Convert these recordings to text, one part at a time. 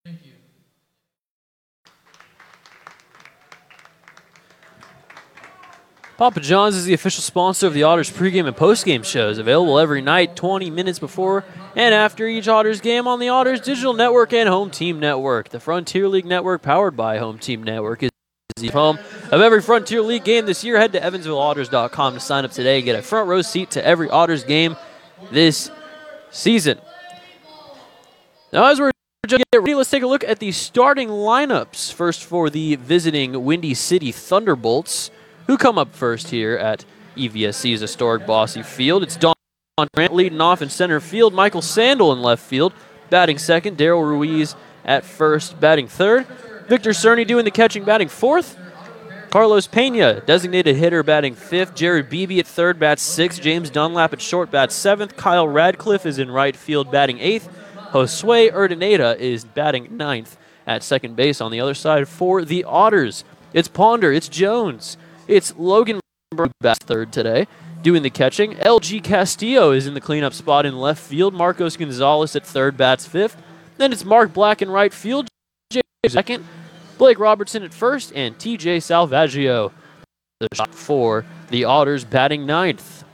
Papa John's is the official sponsor of the Otters pregame and postgame shows, available every night 20 minutes before and after each Otters game on the Otters Digital Network and Home Team Network. The Frontier League Network, powered by Home Team Network, is the home of every Frontier League game this year. Head to EvansvilleOtters.com to sign up today and get a front row seat to every Otters game this season. Now, as we're getting ready, let's take a look at the starting lineups. First for the visiting Windy City Thunderbolts, who come up first here at EVSC's historic Bosse Field. It's Don Grant leading off in center field, Michael Sandel in left field, batting second, Daryl Ruiz at first, batting third, Victor Cerny doing the catching, batting fourth, Carlos Pena, designated hitter, batting fifth, Jared Beebe at third, bats sixth, James Dunlap at short, bats seventh, Kyle Radcliffe is in right field, batting eighth, Josue Urdaneta is batting ninth at second base. On the other side for the Otters, it's Ponder, it's Jones, it's Logan bats third today, doing the catching. LG Castillo is in the cleanup spot in left field. Marcos Gonzalez at third, bats fifth. Then it's Mark Black in right field, Jay second, Blake Robertson at first, and TJ Salvaggio, the shot for the Otters, batting ninth.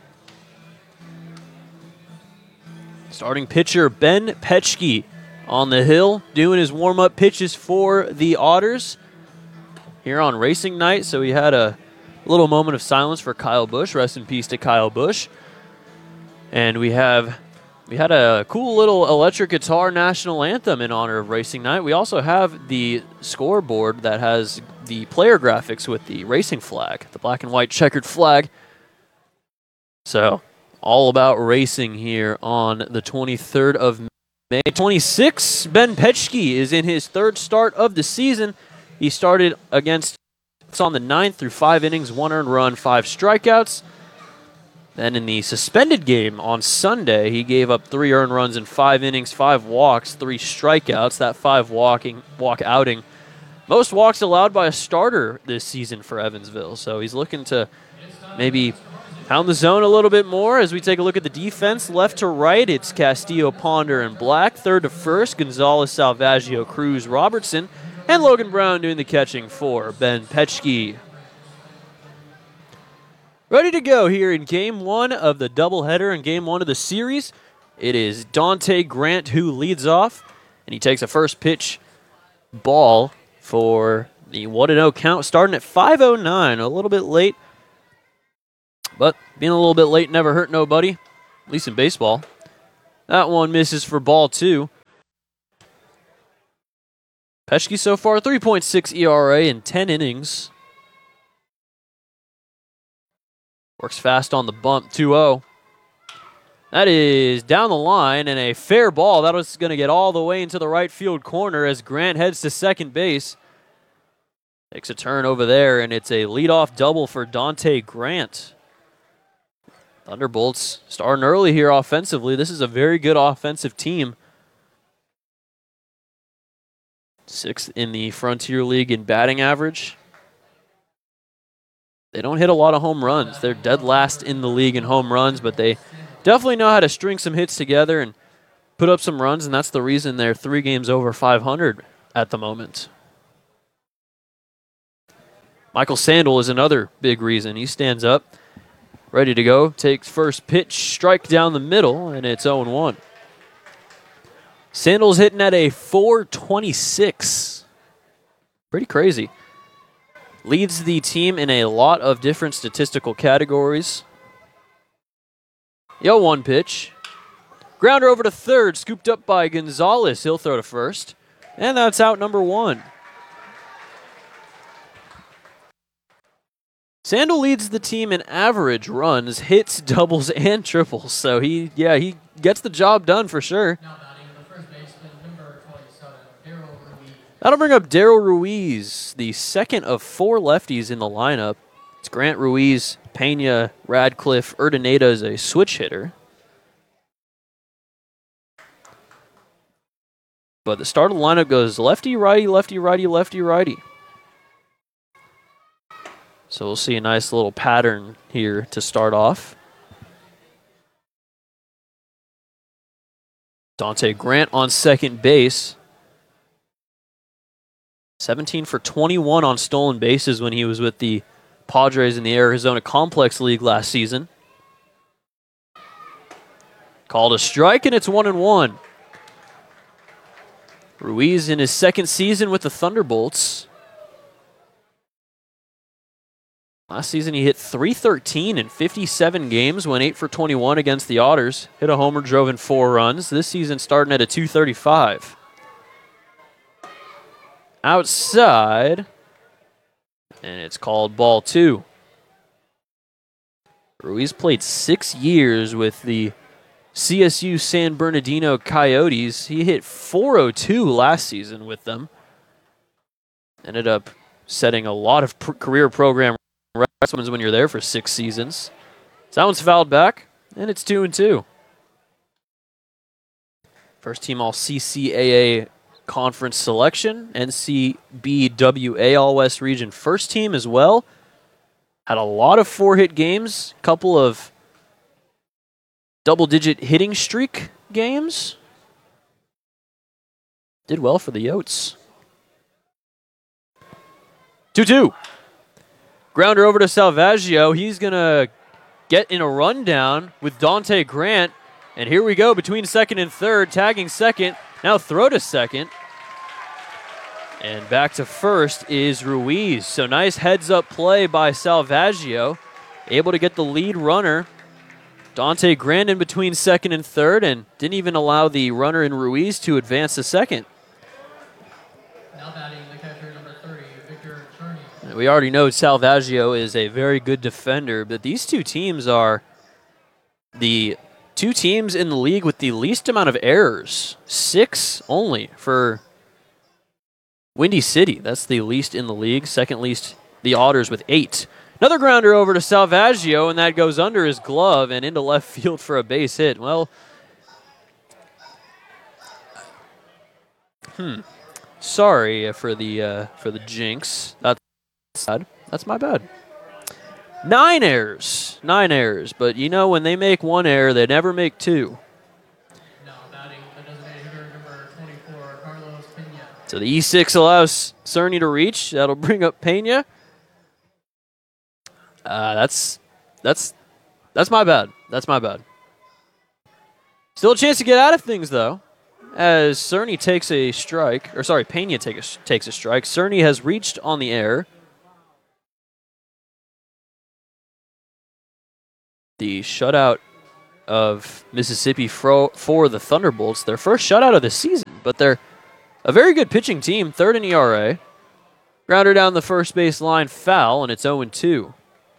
Starting pitcher Ben Petschke on the hill, doing his warm-up pitches for the Otters here on racing night. So we had a little moment of silence for Kyle Busch. Rest in peace to Kyle Busch. And we had a cool little electric guitar national anthem in honor of racing night. We also have the scoreboard that has the player graphics with the racing flag, the black and white checkered flag. So all about racing here on the 23rd of May. 26, Ben Petschke is in his third start of the season. He started against on the 9th through 5 innings, 1 earned run, 5 strikeouts. Then in the suspended game on Sunday, he gave up 3 earned runs in 5 innings, 5 walks, 3 strikeouts. That 5 walk outing, most walks allowed by a starter this season for Evansville. So he's looking to maybe pound the zone a little bit more. As we take a look at the defense, left to right, it's Castillo, Ponder, and Black. Third to first, Gonzalez, Salvaggio, Cruz, Robertson, and Logan Brown doing the catching for Ben Petschke. Ready to go here in Game 1 of the doubleheader and Game 1 of the series. It is Dante Grant who leads off, and he takes a first pitch ball for the 1-0 count, starting at 5:09, a little bit late. But being a little bit late never hurt nobody, at least in baseball. That one misses for ball 2. Petschke so far, 3.6 ERA in 10 innings. Works fast on the bump, 2-0. That is down the line, and a fair ball. That was going to get all the way into the right field corner as Grant heads to second base. Takes a turn over there, and it's a leadoff double for Dante Grant. Thunderbolts starting early here offensively. This is a very good offensive team. 6th in the Frontier League in batting average. They don't hit a lot of home runs. They're dead last in the league in home runs, but they definitely know how to string some hits together and put up some runs, and that's the reason they're 3 games over 500 at the moment. Michael Sandel is another big reason. He stands up, ready to go, takes first pitch, strike down the middle, and it's 0-1. Sandel's hitting at a .426. Pretty crazy. Leads the team in a lot of different statistical categories. 0-1 pitch. Grounder over to third, scooped up by Gonzalez. He'll throw to first. And that's out number 1. Sandel leads the team in average runs, hits, doubles, and triples. So he gets the job done for sure. That'll bring up Daryl Ruiz, the second of 4 lefties in the lineup. It's Grant, Ruiz, Pena, Radcliffe. Urdaneta is a switch hitter. But the start of the lineup goes lefty, righty, lefty, righty, lefty, righty. So we'll see a nice little pattern here to start off. Dante Grant on second base. 17 for 21 on stolen bases when he was with the Padres in the Arizona Complex League last season. Called a strike, and it's 1-1. Ruiz in his second season with the Thunderbolts. Last season he hit .313 in 57 games, went 8 for 21 against the Otters. Hit a homer, drove in 4 runs. This season starting at a .235. Outside, and it's called ball 2. Ruiz played 6 years with the CSU San Bernardino Coyotes. He hit .402 last season with them. Ended up setting a lot of career program records when you're there for 6 seasons. So that one's fouled back, and it's 2-2. First team all CCAA conference selection, NCBWA All West Region first team as well. Had a lot of 4-hit games, couple of double-digit hitting streak games. Did well for the Yotes. 2-2. Grounder over to Salvaggio. He's going to get in a rundown with Dante Grant. And here we go between second and third, tagging second. Now throw to second. And back to first is Ruiz. So nice heads-up play by Salvaggio. Able to get the lead runner. Dante Grant in between second and third, and didn't even allow the runner in Ruiz to advance to second. Now batting the catcher, number 30, Victor Cherney. We already know Salvaggio is a very good defender, but these two teams are the 2 teams in the league with the least amount of errors. 6 only for Windy City. That's the least in the league. Second least, the Otters with 8. Another grounder over to Salvaggio, and that goes under his glove and into left field for a base hit. Well, sorry for the jinx. That's sad. That's my bad. 9 errors. 9 errors. But you know, when they make 1 error, they never make 2. Now batting the designated hitter, number 24, Carlos Pena. So the E6 allows Cerny to reach. That'll bring up Pena. That's my bad. That's my bad. Still a chance to get out of things, though, as Cerny takes a strike. Or, sorry, Pena takes a strike. Cerny has reached on the air. The shutout of Mississippi for the Thunderbolts. Their first shutout of the season, but they're a very good pitching team. 3rd in ERA. Grounder down the first base line, foul, and it's 0-2.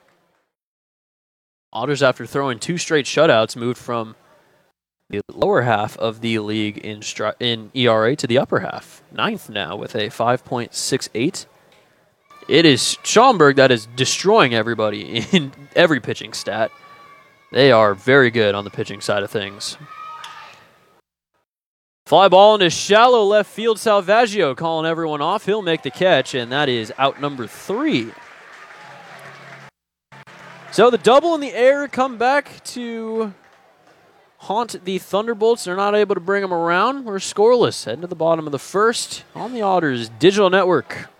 Otters, after throwing 2 straight shutouts, moved from the lower half of the league in ERA to the upper half. 9th now with a 5.68. It is Schaumburg that is destroying everybody in every pitching stat. They are very good on the pitching side of things. Fly ball into shallow left field. Salvaggio calling everyone off. He'll make the catch, and that is out number 3. So the double in the air come back to haunt the Thunderbolts. They're not able to bring them around. We're scoreless. Heading to the bottom of the first on the Otters Digital Network.